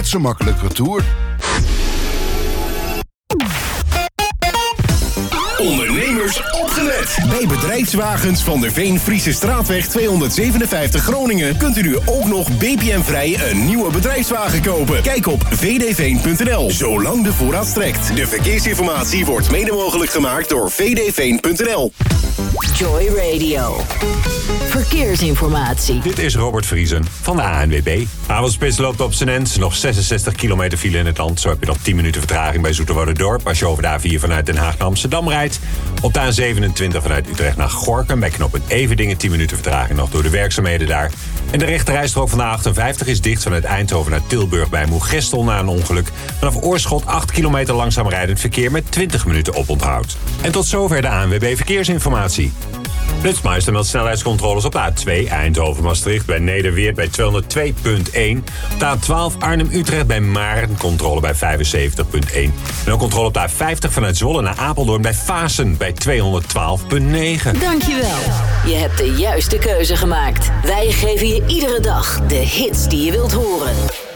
net zo makkelijk retour. Ondernemers opgelet. Bij Bedrijfswagens van der Veen Friese Straatweg 257 Groningen kunt u nu ook nog BPM-vrij een nieuwe bedrijfswagen kopen. Kijk op vdveen.nl, zolang de voorraad strekt. De verkeersinformatie wordt mede mogelijk gemaakt door vdveen.nl. Joy Radio. Verkeersinformatie. Dit is Robert Vriesen van de ANWB. Avondspits loopt op zijn end. Nog 66 kilometer file in het land. Zo heb je nog 10 minuten vertraging bij Zoeterwoude-Dorp als je over de A4 vanuit Den Haag naar Amsterdam rijdt. Op de A27 vanuit Utrecht naar Gorinchem. Bij knooppunt Everdingen 10 minuten vertraging nog door de werkzaamheden daar. En de rechterrijstrook van de A58 is dicht vanuit Eindhoven naar Tilburg bij Moergestel na een ongeluk. Vanaf Oorschot 8 kilometer langzaam rijdend verkeer met 20 minuten oponthoud. En tot zover de ANWB Verkeersinformatie. Flitsmeister meldt snelheidscontroles op de A2 Eindhoven-Maastricht bij Nederweert bij 202.1. De A12 Arnhem-Utrecht bij Maarn, controle bij 75.1. En ook controle op de A50 vanuit Zwolle naar Apeldoorn bij Vaassen bij 212.9. Dankjewel. Je hebt de juiste keuze gemaakt. Wij geven je iedere dag de hits die je wilt horen.